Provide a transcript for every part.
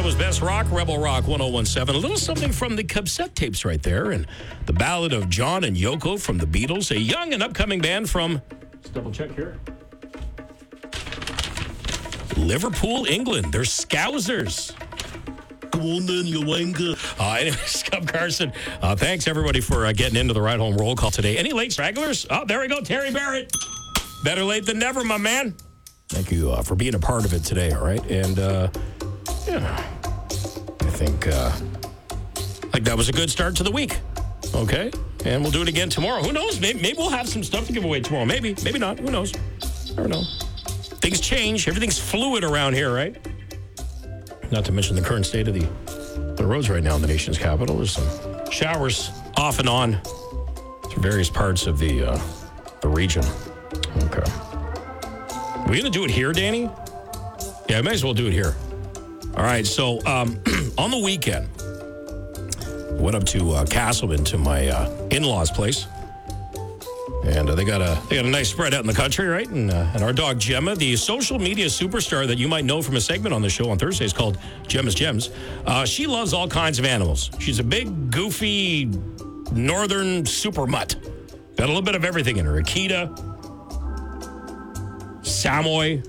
Ottawa's best rock, Rebel Rock 1017. A little something from the cassette tapes right there. And the ballad of John and Yoko from the Beatles, a young and upcoming band from, let's double check here, Liverpool, England. They're Scousers. Come on then, you wanker. Anyway, Scub Carson, thanks everybody for getting into the Ride Home roll call today. Any late stragglers? Oh, there we go, Terry Barrett. Better late than never, my man. Thank you for being a part of it today, all right? And, yeah, I think that was a good start to the week, okay? And we'll do it again tomorrow. Who knows? Maybe we'll have some stuff to give away tomorrow. Maybe not. Who knows? Never know. Things change. Everything's fluid around here, right? Not to mention the current state of the roads right now in the nation's capital. There's some showers off and on through various parts of the region. Okay. Are we going to do it here, Danny? Yeah, I might as well do it here. All right, so on the weekend, went up to Castleman to my in-laws' place. And they got a nice spread out in the country, right? And our dog Gemma, the social media superstar that you might know from a segment on the show on Thursdays called Gemma's Gems, she loves all kinds of animals. She's a big, goofy, northern super mutt. Got a little bit of everything in her. Akita, Samoy,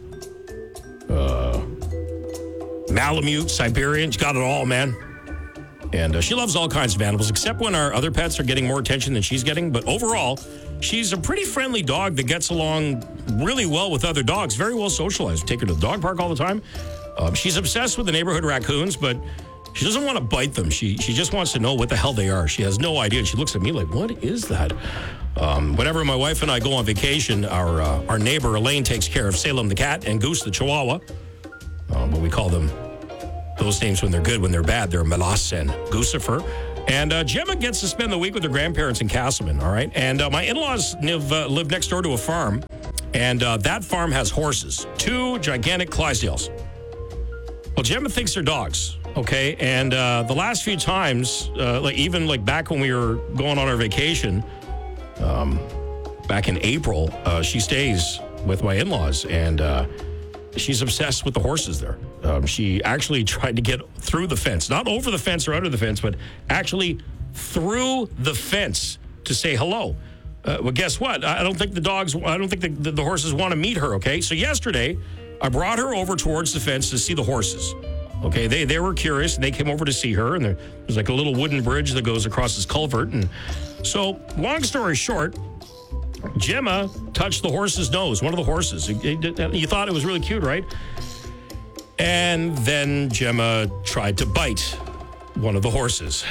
Malamute, Siberian. She's got it all, man. And she loves all kinds of animals, except when our other pets are getting more attention than she's getting. But overall, she's a pretty friendly dog that gets along really well with other dogs, very well socialized. We take her to the dog park all the time. She's obsessed with the neighborhood raccoons, but she doesn't want to bite them. She just wants to know what the hell they are. She has no idea. And she looks at me like, what is that? Whenever my wife and I go on vacation, our neighbor Elaine takes care of Salem the cat and Goose the Chihuahua. But we call them those names when they're good. When they're bad, they're Melas and Goosifer. And Gemma gets to spend the week with her grandparents in Castleman, all right? And my in-laws live next door to a farm, and that farm has horses, 2 gigantic Clydesdales. Well, Gemma thinks they're dogs, okay? And the last few times, even back when we were going on our vacation, back in April, she stays with my in-laws, and she's obsessed with the horses there. She actually tried to get through the fence, not over the fence or under the fence, but actually through the fence to say hello. Well, guess what? I don't think the horses want to meet her, okay? So yesterday, I brought her over towards the fence to see the horses. Okay, they were curious, and they came over to see her, and there's like a little wooden bridge that goes across this culvert. And so, long story short, Gemma touched the horse's nose, one of the horses. You thought it was really cute, right? And then Gemma tried to bite one of the horses.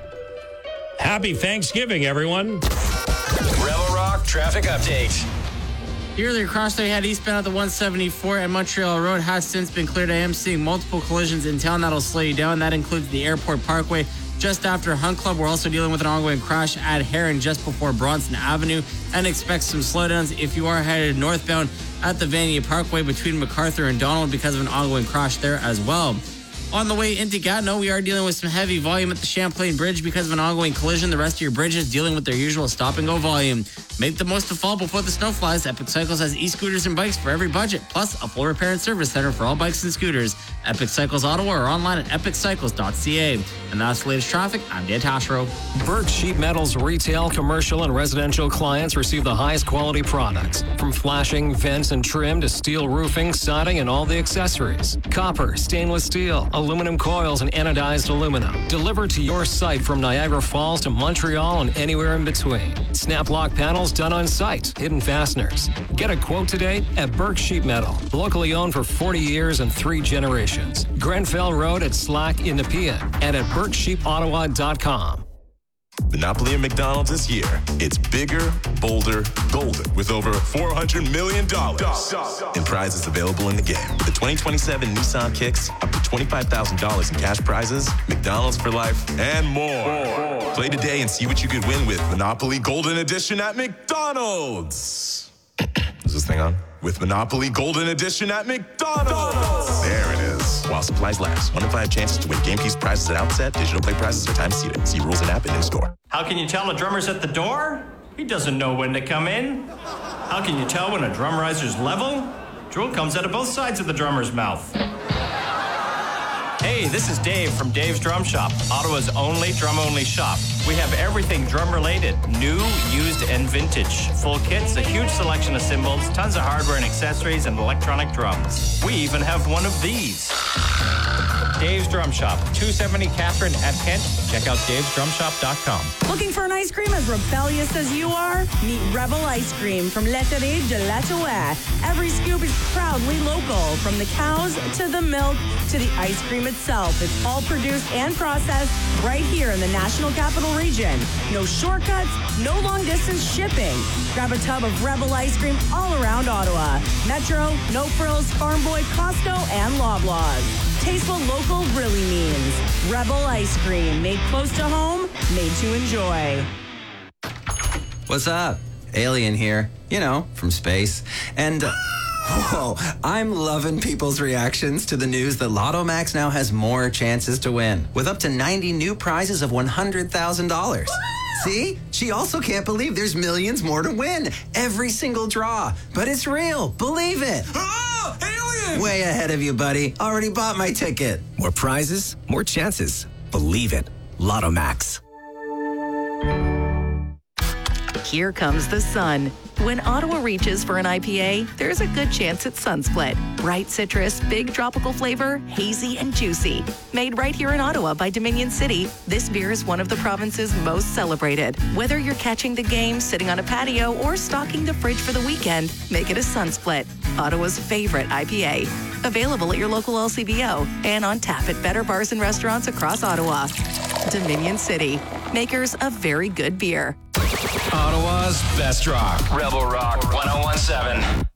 Happy Thanksgiving, everyone. Rebel Rock traffic update. The earlier crash that we had eastbound at the 174 at Montreal Road has since been cleared. I am seeing multiple collisions in town that'll slow you down. That includes the Airport Parkway just after Hunt Club. We're also dealing with an ongoing crash at Heron just before Bronson Avenue, and expect some slowdowns if you are headed northbound at the Vanier Parkway between MacArthur and Donald because of an ongoing crash there as well. On the way into Gatineau, we are dealing with some heavy volume at the Champlain Bridge because of an ongoing collision. The rest of your bridges dealing with their usual stop-and-go volume. Make the most of fall before the snow flies. Epic Cycles has e-scooters and bikes for every budget, plus a full repair and service center for all bikes and scooters. Epic Cycles Ottawa or online at epiccycles.ca. And that's the latest traffic. I'm Dan Tashro. Burke Sheet Metal's retail, commercial, and residential clients receive the highest quality products. From flashing, vents, and trim to steel roofing, siding, and all the accessories. Copper, stainless steel, aluminum coils, and anodized aluminum. Delivered to your site from Niagara Falls to Montreal and anywhere in between. Snap lock panels done on site. Hidden fasteners. Get a quote today at Burke Sheet Metal. Locally owned for 40 years and 3 generations. Grenfell Road at Slack in Nepean and at BurkeSheepOttawa.com. Monopoly at McDonald's this year. It's bigger, bolder, golden with over $400 million in prizes available in the game. With the 2027 Nissan Kicks, up to $25,000 in cash prizes, McDonald's for life, and more. Play today and see what you could win with Monopoly Golden Edition at McDonald's. Is this thing on? With Monopoly Golden Edition at McDonald's. There it is. While supplies last. 1 in 5 chances to win game piece prizes at outset. Digital play prizes are time seated. See rules and app in store. How can you tell a drummer's at the door? He doesn't know when to come in. How can you tell when a drum riser's level? Drool comes out of both sides of the drummer's mouth. Hey, Hey, this is Dave from Dave's Drum Shop, Ottawa's only drum-only shop. We have everything drum-related, new, used, and vintage. Full kits, a huge selection of cymbals, tons of hardware and accessories, and electronic drums. We even have one of these. Dave's Drum Shop, 270 Catherine at Kent. Check out davesdrumshop.com. Looking for an ice cream as rebellious as you are? Meet Rebel Ice Cream from Letterie de Latour. Every scoop is proudly local, from the cows to the milk to the ice cream itself. It's all produced and processed right here in the National Capital Region. No shortcuts, no long distance shipping. Grab a tub of Rebel Ice Cream all around Ottawa. Metro, No Frills, Farm Boy, Costco, and Loblaws. Taste what local really means. Rebel Ice Cream, made close to home, made to enjoy. What's up? Alien here, from space. And, whoa, I'm loving people's reactions to the news that Lotto Max now has more chances to win, with up to 90 new prizes of $100,000. See? She also can't believe there's millions more to win. Every single draw. But it's real. Believe it. Oh, alien! Way ahead of you, buddy. Already bought my ticket. More prizes, more chances. Believe it. Lotto Max. Here comes the sun. When Ottawa reaches for an IPA, there's a good chance it's Sunsplit. Bright citrus, big tropical flavor, hazy and juicy. Made right here in Ottawa by Dominion City, this beer is one of the province's most celebrated. Whether you're catching the game, sitting on a patio, or stocking the fridge for the weekend, make it a Sunsplit, Ottawa's favorite IPA. Available at your local LCBO and on tap at better bars and restaurants across Ottawa. Dominion City, makers of very good beer. Ottawa's best rock. Rebel Rock 1017.